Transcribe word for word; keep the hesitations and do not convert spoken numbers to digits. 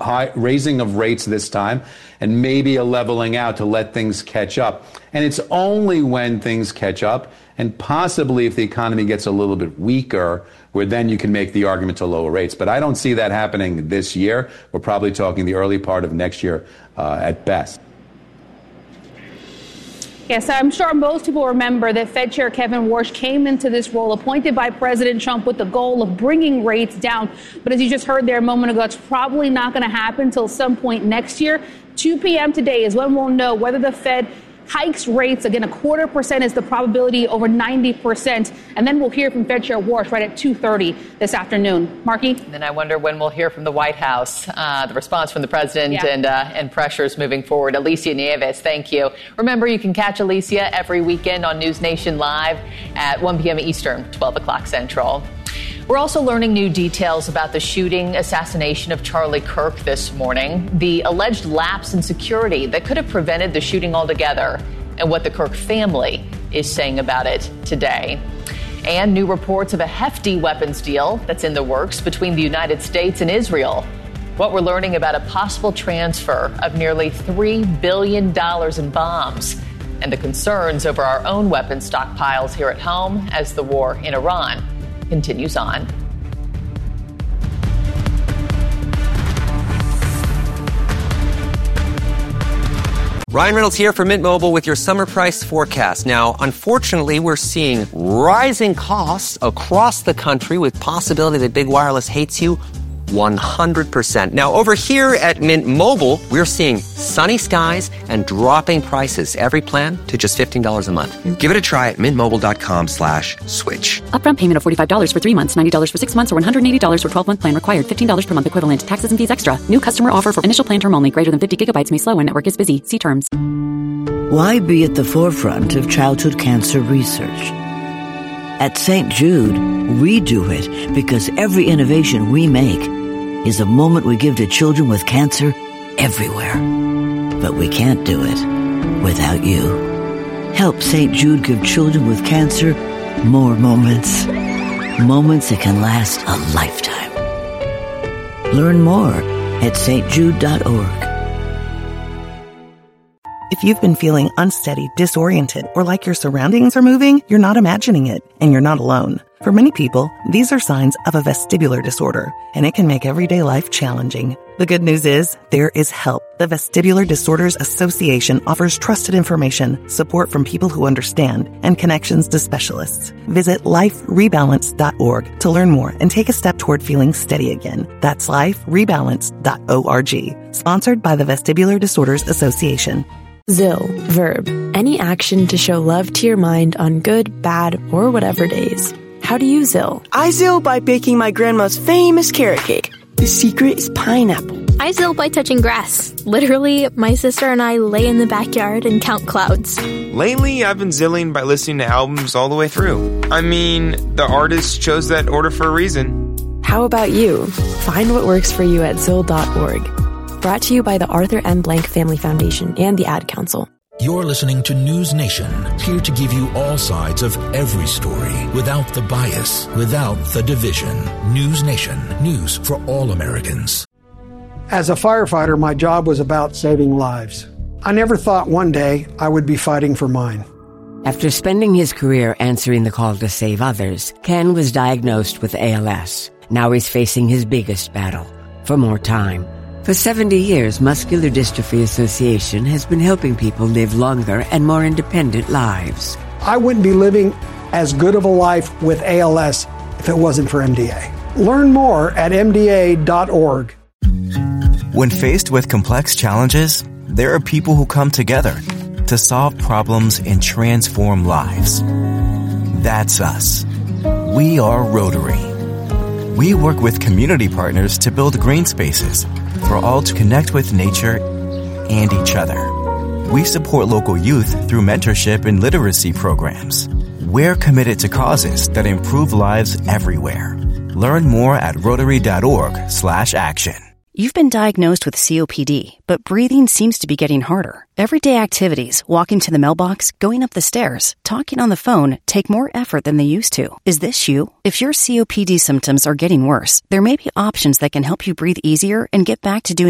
high raising of rates this time and maybe a leveling out to let things catch up. And it's only when things catch up and possibly if the economy gets a little bit weaker where then you can make the argument to lower rates. But I don't see that happening this year. We're probably talking the early part of next year uh, at best. Yes, I'm sure most people remember that Fed Chair Kevin Warsh came into this role appointed by President Trump with the goal of bringing rates down. But as you just heard there a moment ago, it's probably not going to happen until some point next year. two p.m. today is when we'll know whether the Fed hikes rates. Again, a quarter percent is the probability over ninety percent. And then we'll hear from Fed Chair Warsh right at two thirty this afternoon. Marky? And then I wonder when we'll hear from the White House, uh, the response from the president yeah. and uh, and pressures moving forward. Alicia Nieves, thank you. Remember, you can catch Alicia every weekend on News Nation Live at one p.m. Eastern, twelve o'clock Central. We're also learning new details about the shooting assassination of Charlie Kirk this morning, the alleged lapse in security that could have prevented the shooting altogether, and what the Kirk family is saying about it today. And new reports of a hefty weapons deal that's in the works between the United States and Israel. What we're learning about a possible transfer of nearly three billion dollars in bombs, and the concerns over our own weapons stockpiles here at home as the war in Iran continues on. Ryan Reynolds here for Mint Mobile with your summer price forecast. Now, unfortunately, we're seeing rising costs across the country with possibility that big wireless hates you one hundred percent. Now, over here at Mint Mobile, we're seeing sunny skies and dropping prices. Every plan to just fifteen dollars a month. Give it a try at mintmobile.com slash switch. Upfront payment of forty-five dollars for three months, ninety dollars for six months, or one hundred eighty dollars for twelve-month plan required. fifteen dollars per month equivalent. Taxes and fees extra. New customer offer for initial plan term only. Greater than fifty gigabytes may slow when network is busy. See terms. Why be at the forefront of childhood cancer research? At Saint Jude, we do it because every innovation we make is a moment we give to children with cancer everywhere. But we can't do it without you. Help Saint Jude give children with cancer more moments. Moments that can last a lifetime. Learn more at s t jude dot org. If you've been feeling unsteady, disoriented, or like your surroundings are moving, you're not imagining it, and you're not alone. For many people, these are signs of a vestibular disorder, and it can make everyday life challenging. The good news is, there is help. The Vestibular Disorders Association offers trusted information, support from people who understand, and connections to specialists. Visit life rebalance dot org to learn more and take a step toward feeling steady again. That's life rebalance dot org. Sponsored by the Vestibular Disorders Association. Zill, verb, any action to show love to your mind on good, bad, or whatever days. How do you Zill? I Zill by baking my grandma's famous carrot cake. The secret is pineapple. I Zill by touching grass. Literally, my sister and I lay in the backyard and count clouds. Lately, I've been Zilling by listening to albums all the way through. I mean, the artist chose that order for a reason. How about you? Find what works for you at zill dot org. Brought to you by the Arthur M. Blank Family Foundation and the Ad Council. You're listening to News Nation, here to give you all sides of every story without the bias, without the division. News Nation, news for all Americans. As a firefighter, my job was about saving lives. I never thought one day I would be fighting for mine. After spending his career answering the call to save others, Ken was diagnosed with A L S. Now he's facing his biggest battle, for more time. For seventy years, Muscular Dystrophy Association has been helping people live longer and more independent lives. I wouldn't be living as good of a life with A L S if it wasn't for M D A. Learn more at m d a dot org. When faced with complex challenges, there are people who come together to solve problems and transform lives. That's us. We are Rotary. We work with community partners to build green spaces for all to connect with nature and each other. We support local youth through mentorship and literacy programs. We're committed to causes that improve lives everywhere. Learn more at rotary dot org slash action. You've been diagnosed with C O P D, but breathing seems to be getting harder. Everyday activities, walking to the mailbox, going up the stairs, talking on the phone, take more effort than they used to. Is this you? If your C O P D symptoms are getting worse, there may be options that can help you breathe easier and get back to doing